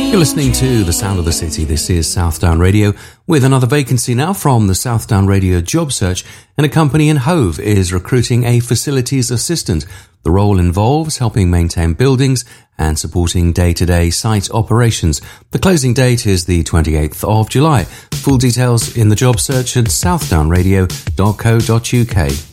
You're listening to The Sound of the City. This is Southdown Radio with another vacancy now from the Southdown Radio job search, and a company in Hove is recruiting a facilities assistant. The role involves helping maintain buildings and supporting day-to-day site operations. The closing date is the 28th of July. Full details in the job search at southdownradio.co.uk.